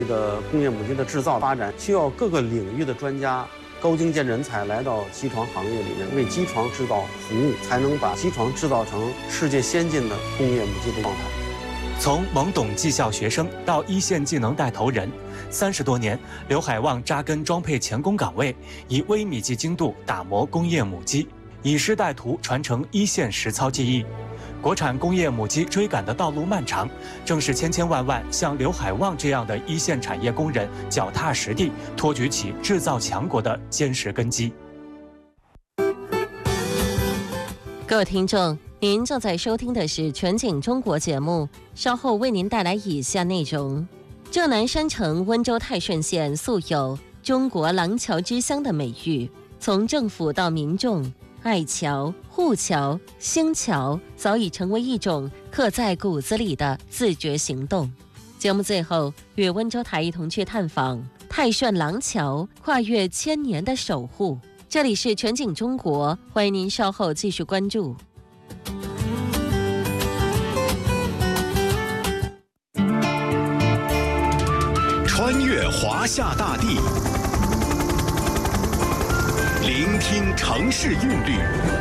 的工业母机的制造发展，需要各个领域的专家、高精尖人才来到机床行业里面，为机床制造服务，才能把机床制造成世界先进的工业母机的状态。 从懵懂技校学生到一线技能带头人，30多年，刘海旺扎根装配钳工岗位，以微米级精度打磨工业母机，以师带徒传承一线实操技艺。国产工业母机追赶的道路漫长，正是千千万万像刘海旺这样的一线产业工人脚踏实地，托举起制造强国的坚实根基。 各位听众，您正在收听的是全景中国节目，稍后为您带来以下内容：浙南山城温州泰顺县素有“中国廊桥之乡”的美誉，从政府到民众，爱桥、护桥、兴桥早已成为一种刻在骨子里的自觉行动。节目最后，与温州台一同去探访泰顺廊桥，跨越1000年的守护。这里是全景中国，欢迎您稍后继续关注。 穿越华夏大地，聆听城市韵律，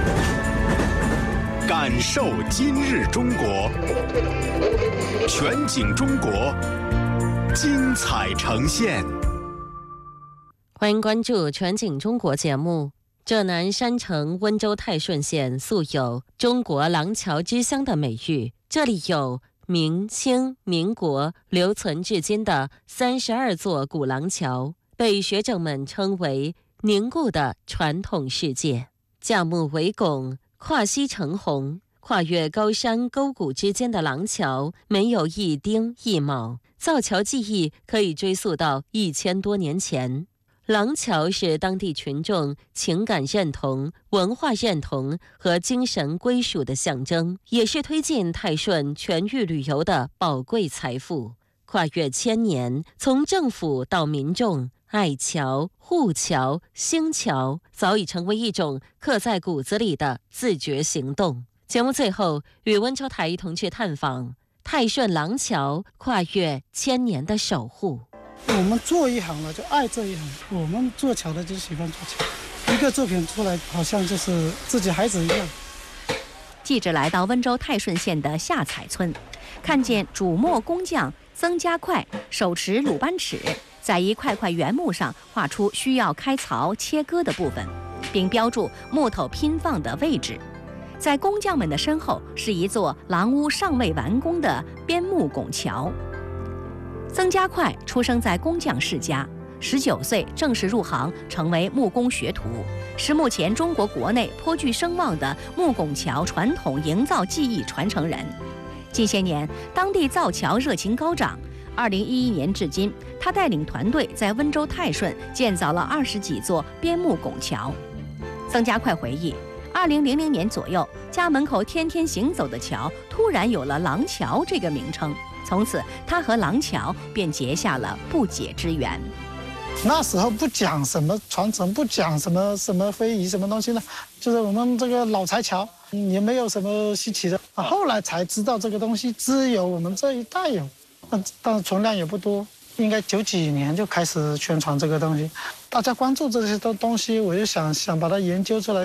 感受今日中国。全景中国，精彩呈现。 欢迎关注全景中国节目。浙南山城温州泰顺县素有“中国廊桥之乡”的美誉，这里有明清民国留存至今的32座古廊桥，被学者们称为凝固的传统世界。架木为拱，跨溪成洪，跨越高山沟谷之间的廊桥没有一钉一铆，造桥技艺可以追溯到1000多年前。廊桥是当地群众情感认同、文化认同和精神归属的象征，也是推进泰顺全域旅游的宝贵财富。跨越1000年，从政府到民众，爱桥、护桥、兴桥早已成为一种刻在骨子里的自觉行动。节目最后，与温州台一同去探访泰顺廊桥，跨越1000年的守护。 我们做一行了就爱这一行，我们做桥的就喜欢做桥，一个作品出来好像就是自己孩子一样。 记者来到温州泰顺县的下彩村，看见主墨工匠曾家快手持鲁班尺，在一块块原木上画出需要开槽切割的部分，并标注木头拼放的位置。在工匠们的身后是一座廊屋尚未完工的边木拱桥。曾家快出生在工匠世家，19岁正式入行，成为木工学徒，是目前中国国内颇具声望的木拱桥传统营造技艺传承人。近些年，当地造桥热情高涨。2011年至今，他带领团队在温州泰顺建造了20几座边木拱桥。曾家快回忆，2000年左右，家门口天天行走的桥突然有了廊桥这个名称。从此，他和廊桥便结下了不解之缘。 那时候不讲什么传承，不讲什么非遗什么东西呢，就是我们这个老柴桥也没有什么稀奇的。后来才知道这个东西只有我们这一代有，但是存量也不多。应该90几年就开始宣传这个东西，大家关注这些东西，我就想把它研究出来。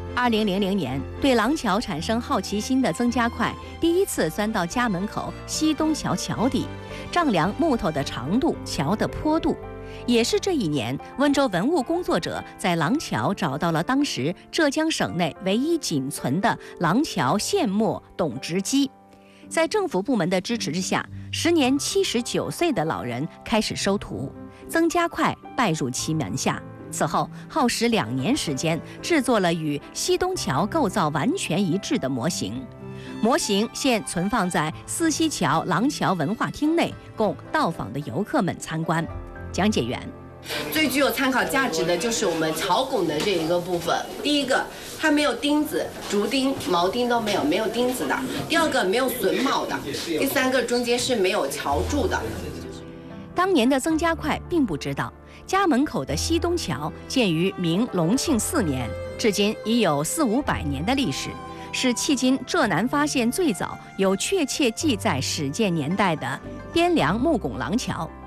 2000年，对廊桥产生好奇心的曾家快第一次钻到家门口西东桥桥底，丈量木头的长度、桥的坡度。也是这一年，温州文物工作者在廊桥找到了当时浙江省内唯一仅存的廊桥现墨董直机。在政府部门的支持之下，时年79岁的老人开始收徒，曾家快拜入其门下。此后耗时2年时间，制作了与西东桥构造完全一致的模型。模型现存放在思溪桥廊桥文化厅内，供到访的游客们参观。讲解员： 最具有参考价值的就是我们桥拱的这一个部分。第一个，它没有钉子，竹钉、毛钉都没有，没有钉子的。第二个，没有榫卯的。第三个，中间是没有桥柱的。 当年的曾家快并不知道，家门口的西东桥建于明隆庆4年，至今已有400-500年的历史，是迄今浙南发现最早有确切记载始建年代的滇梁木拱廊桥。